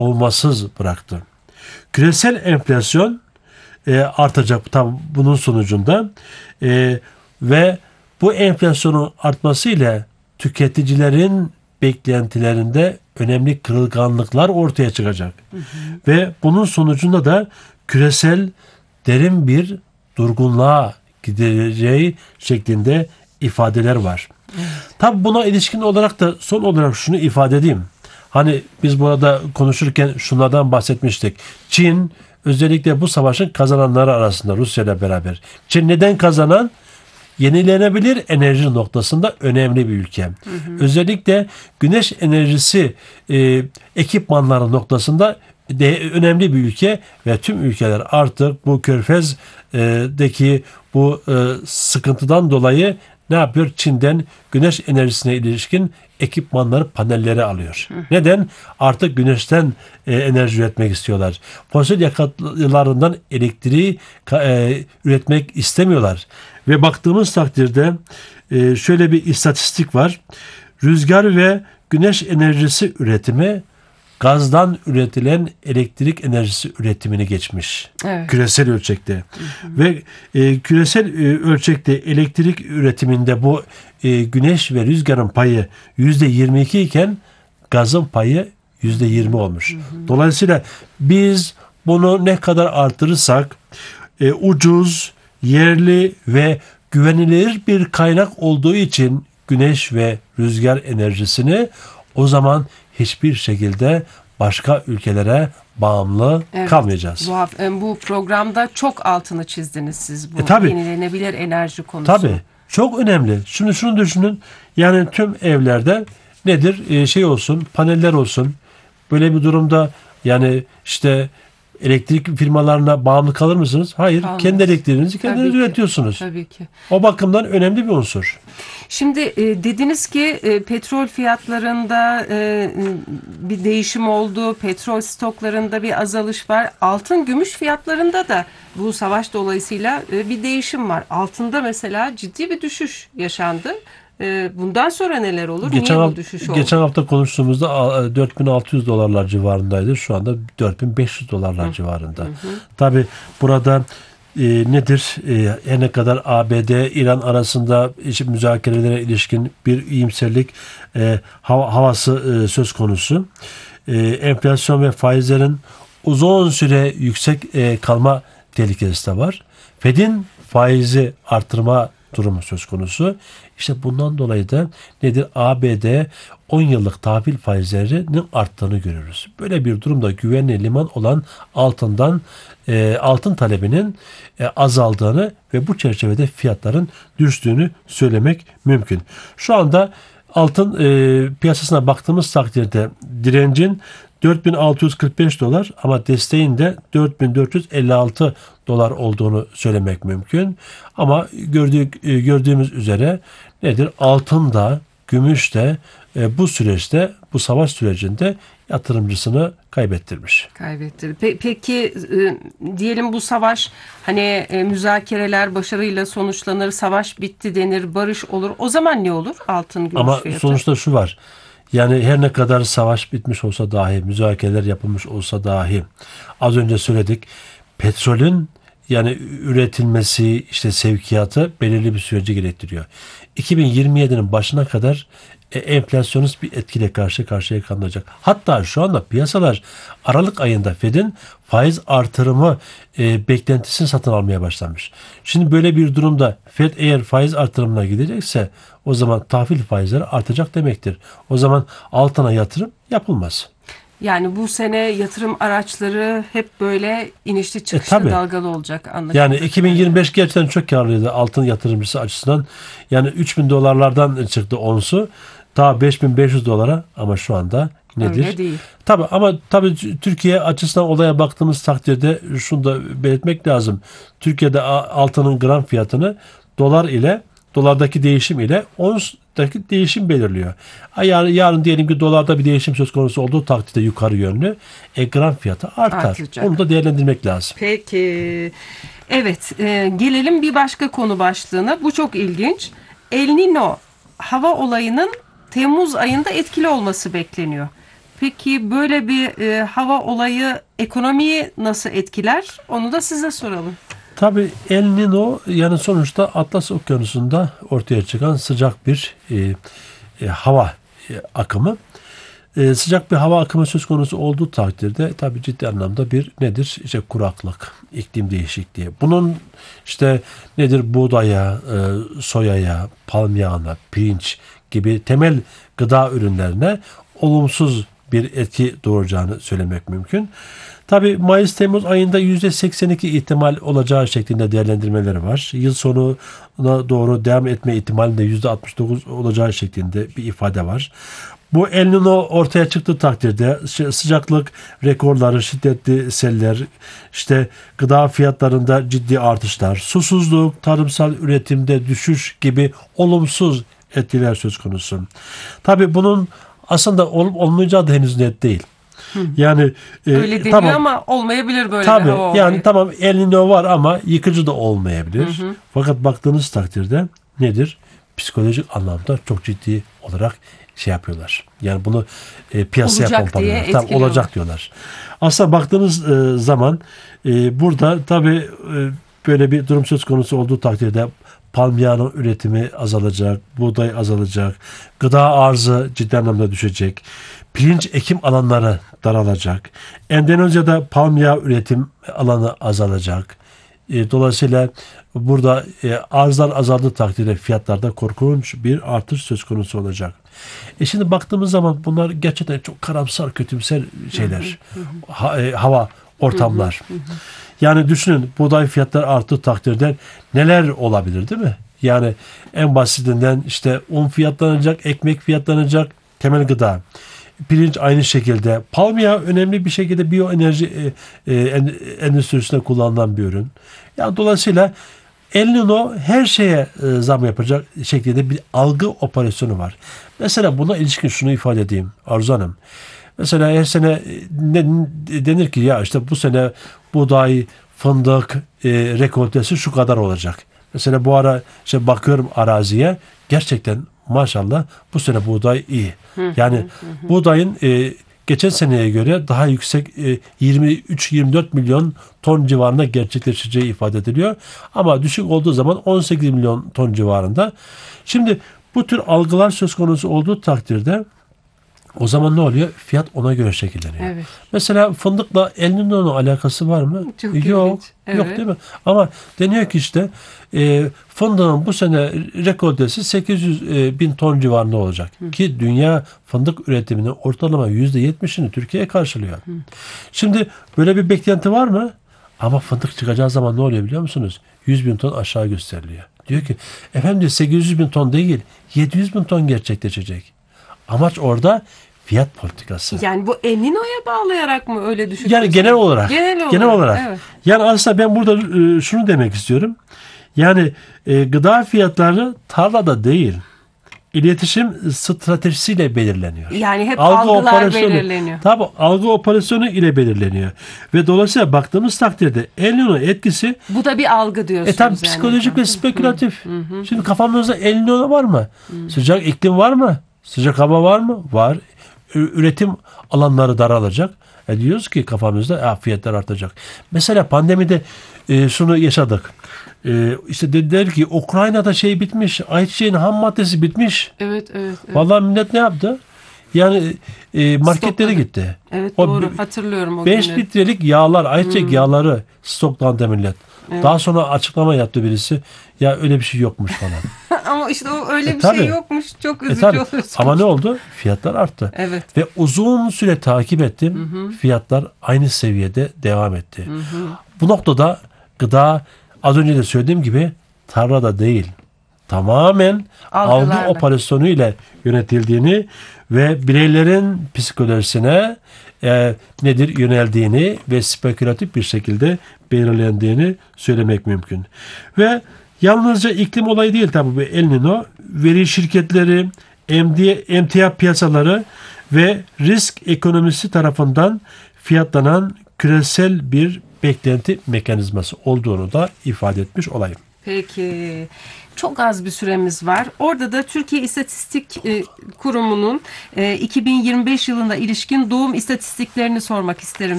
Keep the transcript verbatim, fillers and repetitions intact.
savunmasız bıraktı. Küresel enflasyon e, artacak tabi bunun sonucunda e, ve bu enflasyonun artmasıyla tüketicilerin beklentilerinde önemli kırılganlıklar ortaya çıkacak. Hı hı. Ve bunun sonucunda da küresel derin bir durgunluğa gideceği şeklinde ifadeler var. Evet. Tabi buna ilişkin olarak da son olarak şunu ifade edeyim. Hani biz burada konuşurken şunlardan bahsetmiştik. Çin özellikle bu savaşın kazananları arasında Rusya ile beraber. Çin neden kazanan? Yenilenebilir enerji noktasında önemli bir ülke. Hı hı. Özellikle güneş enerjisi e, ekipmanları noktasında de önemli bir ülke ve tüm ülkeler artık bu Körfez'deki bu e, sıkıntıdan dolayı ne yapıyor? Çin'den güneş enerjisine ilişkin ekipmanları, panelleri alıyor. Hı. Neden? Artık güneşten e, enerji üretmek istiyorlar. Fosil yakıtlarından elektriği e, üretmek istemiyorlar. Ve baktığımız takdirde e, şöyle bir istatistik var. Rüzgar ve güneş enerjisi üretimi gazdan üretilen elektrik enerjisi üretimini geçmiş. Evet. Küresel ölçekte. Hı hı. Ve e, küresel e, ölçekte elektrik üretiminde bu e, güneş ve rüzgarın payı yüzde yirmi iki iken gazın payı yüzde yirmi olmuş. Hı hı. Dolayısıyla biz bunu ne kadar artırırsak e, ucuz, yerli ve güvenilir bir kaynak olduğu için güneş ve rüzgar enerjisini o zaman hiçbir şekilde başka ülkelere bağımlı evet, kalmayacağız. Bu, bu programda çok altını çizdiniz siz bu e, tabii, yenilenebilir enerji konusu. Tabii. Çok önemli. Şunu şunu düşünün. Yani tüm evlerde nedir? Ee, şey olsun, paneller olsun. Böyle bir durumda yani işte elektrik firmalarına bağımlı kalır mısınız? Hayır. Kalmaz. Kendi elektriğinizi kendiniz Tabii üretiyorsunuz. Ki. Tabii ki. O bakımdan önemli bir unsur. Şimdi e, dediniz ki e, petrol fiyatlarında e, bir değişim oldu. Petrol stoklarında bir azalış var. Altın, gümüş fiyatlarında da bu savaş dolayısıyla e, bir değişim var. Altında mesela ciddi bir düşüş yaşandı. Bundan sonra neler olur? Geçen Niye hafta, bu düşüş oldu? Geçen hafta konuştuğumuzda dört bin altı yüz dolarlar civarındaydı. Şu anda dört bin beş yüz dolarlar hı. civarında. Hı hı. Tabii burada e, nedir? E, her ne kadar A B D İran arasında işte, müzakerelere ilişkin bir iyimserlik e, hava, havası e, söz konusu. E, enflasyon ve faizlerin uzun süre yüksek e, kalma tehlikesi de var. Fed'in faizi artırma durumu söz konusu. İşte bundan dolayı da nedir? A B D on yıllık tahvil faizlerinin arttığını görürüz. Böyle bir durumda güvenli liman olan altından e, altın talebinin e, azaldığını ve bu çerçevede fiyatların düştüğünü söylemek mümkün. Şu anda altın e, piyasasına baktığımız takdirde direncin dört bin altı yüz kırk beş dolar ama desteğin de dört bin dört yüz elli altı dolar olduğunu söylemek mümkün. Ama gördük, gördüğümüz üzere nedir? Altın da, gümüş de e, bu süreçte, bu savaş sürecinde yatırımcısını kaybettirmiş. Kaybettirdi. Pe- peki e, diyelim bu savaş hani e, müzakereler başarıyla sonuçlanır, savaş bitti denir, barış olur. O zaman ne olur altın, gümüş Ama fiyatı? sonuçta şu var. Yani her ne kadar savaş bitmiş olsa dahi, müzakereler yapılmış olsa dahi az önce söyledik. Petrolün yani üretilmesi, işte sevkiyatı belirli bir süreci gerektiriyor. iki bin yirmi yedinin başına kadar e, enflasyonist bir etkiyle karşı karşıya kalınacak. Hatta şu anda piyasalar Aralık ayında Fed'in faiz artırımı e, beklentisini satın almaya başlamış. Şimdi böyle bir durumda Fed eğer faiz artırımına gidecekse o zaman tahvil faizleri artacak demektir. O zaman altına yatırım yapılmaz. Yani bu sene yatırım araçları hep böyle inişli çıkışlı e, dalgalı olacak anlaşılan. Yani iki bin yirmi beş gerçekten çok karlıydı altın yatırımcısı açısından. Yani üç bin dolarlardan çıktı onsu. Ta beş bin beş yüz dolara ama şu anda nedir? Öyle değil. Tabii ama tabii Türkiye açısından olaya baktığımız takdirde şunu da belirtmek lazım. Türkiye'de altının gram fiyatını dolar ile dolardaki değişim ile onsdaki değişim belirliyor. Yarın, yarın diyelim ki dolarda bir değişim söz konusu olduğu takdirde yukarı yönlü e, gram fiyatı artar. Artacak. Onu da değerlendirmek lazım. Peki. Evet. E, gelelim bir başka konu başlığına. Bu çok ilginç. El Niño hava olayının Temmuz ayında etkili olması bekleniyor. Peki böyle bir e, hava olayı ekonomiyi nasıl etkiler? Onu da size soralım. Tabii El Niño yani sonuçta Atlas Okyanusu'nda ortaya çıkan sıcak bir e, e, hava e, akımı. E, sıcak bir hava akımı söz konusu olduğu takdirde tabii ciddi anlamda bir nedir? İşte kuraklık, iklim değişikliği. Bunun işte nedir? Buğdaya, e, soyaya, palm yağına, pirinç gibi temel gıda ürünlerine olumsuz bir etki doğuracağını söylemek mümkün. Tabii Mayıs-Temmuz ayında yüzde seksen iki ihtimal olacağı şeklinde değerlendirmeleri var. Yıl sonuna doğru devam etme ihtimalinde yüzde altmış dokuz olacağı şeklinde bir ifade var. Bu El Niño ortaya çıktığı takdirde sıcaklık rekorları, şiddetli seller, işte gıda fiyatlarında ciddi artışlar, susuzluk, tarımsal üretimde düşüş gibi olumsuz etkiler söz konusu. Tabii bunun aslında olup olmayacağı da henüz net değil. Yani e, öyle deniyor tamam, ama olmayabilir böyle tabii, bir hava olayı. Yani tamam El Niño var ama yıkıcı da olmayabilir. Hı hı. Fakat baktığınız takdirde nedir? Psikolojik anlamda çok ciddi olarak şey yapıyorlar. Yani bunu e, piyasaya olacak pompalıyorlar. Tam olacak diyorlar. Aslında baktığınız e, zaman e, burada tabii e, böyle bir durum söz konusu olduğu takdirde palm yağının üretimi azalacak, buğday azalacak, gıda arzı ciddi anlamda düşecek, pirinç ekim alanları daralacak, Endonezya'da palm yağı üretim alanı azalacak. E, dolayısıyla burada e, arzlar azaldığı takdirde fiyatlarda korkunç bir artış söz konusu olacak. E şimdi baktığımız zaman bunlar gerçekten çok karamsar, kötümser şeyler. Ha, e, hava, ortamlar. Yani düşünün buğday fiyatları arttığı takdirde neler olabilir değil mi? Yani en basitinden işte un fiyatlanacak, ekmek fiyatlanacak, temel gıda. Pirinç aynı şekilde. Palm yağı önemli bir şekilde biyoenerji e, e, endüstrisinde kullanılan bir ürün. Yani dolayısıyla El Niño her şeye e, zam yapacak şekilde bir algı operasyonu var. Mesela buna ilişkin şunu ifade edeyim Arzu Hanım. Mesela her sene ne, denir ki ya işte bu sene buğday, fındık e, rekoltesi şu kadar olacak. Mesela bu ara işte bakıyorum araziye gerçekten maşallah bu sene buğday iyi. Yani buğdayın e, geçen seneye göre daha yüksek e, yirmi üç yirmi dört milyon ton civarında gerçekleşeceği ifade ediliyor. Ama düşük olduğu zaman on sekiz milyon ton civarında. Şimdi bu tür algılar söz konusu olduğu takdirde o zaman ne oluyor? Fiyat ona göre şekilleniyor. Evet. Mesela fındıkla El Niño'nun alakası var mı? Çok yok. Evet. Yok değil mi? Ama deniyor ki işte e, fındığın bu sene rekoltesi sekiz yüz e, bin ton civarında olacak. Hı. Ki dünya fındık üretiminin ortalama yüzde yetmişini Türkiye karşılıyor. Hı. Şimdi böyle bir beklenti var mı? Ama fındık çıkacağı zaman ne oluyor biliyor musunuz? yüz bin ton aşağı gösteriliyor. Diyor ki efendim sekiz yüz bin ton değil yedi yüz bin ton gerçekleşecek. Amaç orada fiyat politikası. Yani bu El Niño'ya bağlayarak mı öyle düşük? Yani genel olarak. Genel olarak. Genel olarak. Evet. Yani aslında ben burada e, şunu demek istiyorum. Yani e, gıda fiyatları tarlada değil, iletişim stratejisiyle belirleniyor. Yani hep algı algılar belirleniyor. Tabii algı operasyonu ile belirleniyor. Ve dolayısıyla baktığımız takdirde El Niño etkisi bu da bir algı diyorsunuz. E tabii yani. psikolojik ve spekülatif. Hı hı. Şimdi kafamızda El Niño var mı? Hı. Sıcak iklim var mı? Sıcak hava var mı? Var. Üretim alanları daralacak. E diyoruz ki kafamızda ya, fiyatlar artacak. Mesela pandemide e, şunu yaşadık. E, işte dediler ki Ukrayna'da şey bitmiş. Ayçiçeğinin ham maddesi bitmiş. Evet, evet. evet. Vallahi millet ne yaptı? Yani e, marketlere Stokladı. gitti. Evet o doğru. Hatırlıyorum o beş günleri. litrelik yağlar, ayçiçek hmm. yağları stoklandı millet. Evet. Daha sonra açıklama yaptı birisi. Ya öyle bir şey yokmuş falan. Ama işte o öyle e, bir tabii. şey yokmuş. Çok üzücü e, oluyorsunuz. Ama ne oldu? Fiyatlar arttı. Evet. Ve uzun süre takip ettim. Hı hı. Fiyatlar aynı seviyede devam etti. Hı hı. Bu noktada gıda az önce de söylediğim gibi tarlada değil. Tamamen algı operasyonu ile yönetildiğini ve bireylerin psikolojisine e, nedir yöneldiğini ve spekülatif bir şekilde belirlendiğini söylemek mümkün. Ve yalnızca iklim olayı değil tabii bu El Niño, veri şirketleri, emtia piyasaları ve risk ekonomisi tarafından fiyatlanan küresel bir beklenti mekanizması olduğunu da ifade etmiş olayım. Peki. Çok az bir süremiz var. Orada da Türkiye İstatistik e, Kurumu'nun e, iki bin yirmi beş yılına ilişkin doğum istatistiklerini sormak isterim